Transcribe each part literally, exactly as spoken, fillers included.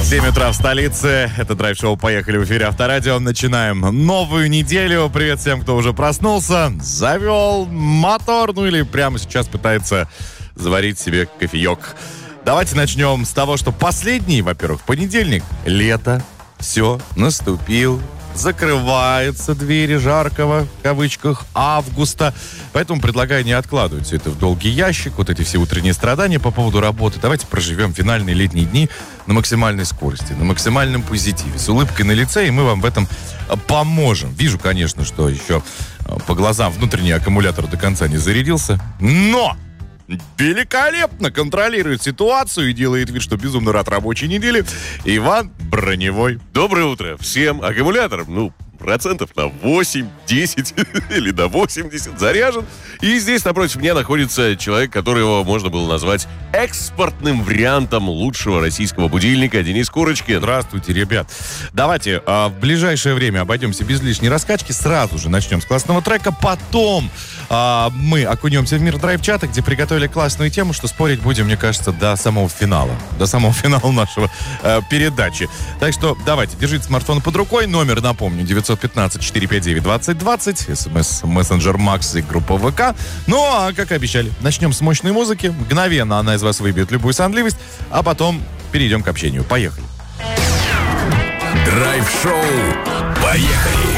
семь утра в столице. Это драйв-шоу «Поехали» в эфире Авторадио. Начинаем новую неделю. Привет всем, кто уже проснулся, завел мотор, ну или прямо сейчас пытается заварить себе кофеек. Давайте начнем с того, что последний, во-первых, понедельник, лето, все, наступил. Закрываются двери жаркого, в кавычках, августа. Поэтому предлагаю не откладывать все это в долгий ящик, вот эти все утренние страдания по поводу работы. Давайте проживем финальные летние дни на максимальной скорости, на максимальном позитиве, с улыбкой на лице, и мы вам в этом поможем. Вижу, конечно, что еще по глазам внутренний аккумулятор до конца не зарядился, но великолепно контролирует ситуацию и делает вид, что безумно рад рабочей неделе Иван Броневой. Доброе утро всем. Аккумулятор, ну, процентов на восемь-десять или до восемьдесят заряжен. И здесь напротив меня находится человек, которого можно было назвать экспортным вариантом лучшего российского будильника, Денис Курочкин. Здравствуйте, ребят. Давайте а, в ближайшее время обойдемся без лишней раскачки. Сразу же начнем с классного трека. Потом а, мы окунемся в мир драйв-чата, где приготовили классную тему, что спорить будем, мне кажется, до самого финала. До самого финала нашего а, передачи. Так что давайте, держите смартфон под рукой. Номер, напомню, девятьсот пятнадцать четыреста пятьдесят девять двадцать двадцать. СМС, мессенджер Макс и группа ВК. Ну, а как и обещали, начнем с мощной музыки. Мгновенно она из вас выбьет любую сонливость, а потом перейдем к общению. Поехали. Драйв-шоу. Поехали.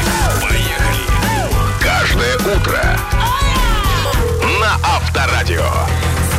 Поехали. Каждое утро на Авторадио.